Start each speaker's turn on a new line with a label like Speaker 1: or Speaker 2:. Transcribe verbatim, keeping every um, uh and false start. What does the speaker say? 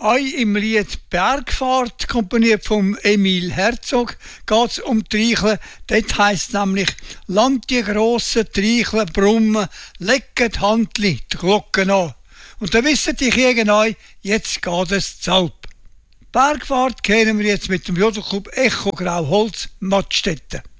Speaker 1: Euch im Lied Bergfahrt, komponiert vom Emil Herzog, geht es um Treicheln. Dort heisst es nämlich, Land die grossen Treicheln brummen, lecket Handli die Glocken an. Und da wisst ihr irgendwie, jetzt geht es zalp. Bergfahrt kennen wir jetzt mit dem Jodelclub Echo Grauholz Mattstetten.